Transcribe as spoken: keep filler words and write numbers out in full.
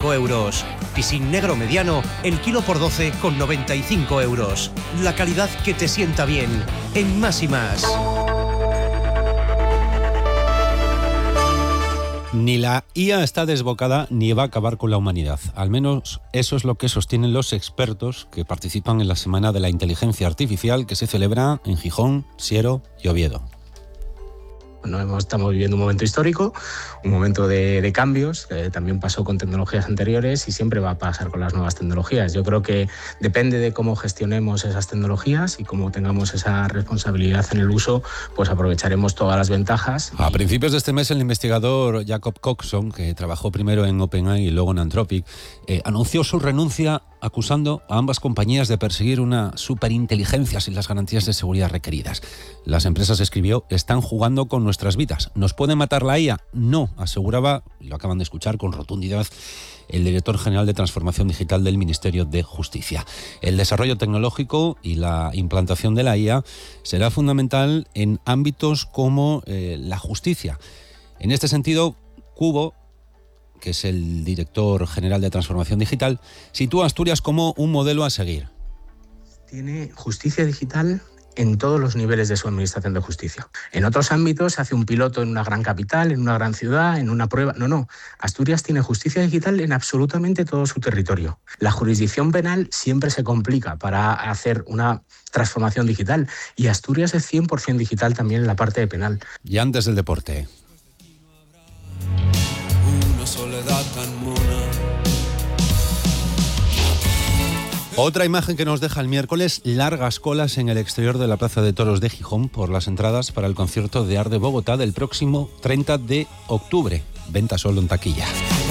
cinco euros. Piscín negro mediano, el kilo por doce con noventa y cinco euros. La calidad que te sienta bien, en Más y Más. Ni la I A está desbocada ni va a acabar con la humanidad. Al menos eso es lo que sostienen los expertos que participan en la Semana de la Inteligencia Artificial que se celebra en Gijón, Siero y Oviedo. No estamos viviendo un momento histórico, un momento de, de cambios, que también pasó con tecnologías anteriores y siempre va a pasar con las nuevas tecnologías. Yo creo que depende de cómo gestionemos esas tecnologías y cómo tengamos esa responsabilidad en el uso, pues aprovecharemos todas las ventajas. A principios de este mes, el investigador Jacob Coxon, que trabajó primero en OpenAI y luego en Anthropic, eh, anunció su renuncia acusando a ambas compañías de perseguir una superinteligencia sin las garantías de seguridad requeridas. Las empresas, escribió, están jugando con nuestras vidas. ¿Nos puede matar la I A? No, aseguraba, y lo acaban de escuchar con rotundidad, el director general de Transformación Digital del Ministerio de Justicia. El desarrollo tecnológico y la implantación de la I A será fundamental en ámbitos como eh, la justicia. En este sentido, Cubo, que es el director general de Transformación Digital, sitúa a Asturias como un modelo a seguir. Tiene justicia digital en todos los niveles de su administración de justicia. En otros ámbitos se hace un piloto en una gran capital, en una gran ciudad, en una prueba. No, no. Asturias tiene justicia digital en absolutamente todo su territorio. La jurisdicción penal siempre se complica para hacer una transformación digital y Asturias es cien por ciento digital también en la parte de penal. Y antes del deporte. Soledad tan mona. Otra imagen que nos deja el miércoles, largas colas en el exterior de la Plaza de Toros de Gijón por las entradas para el concierto de Arde Bogotá del próximo treinta de octubre. Venta solo en taquilla.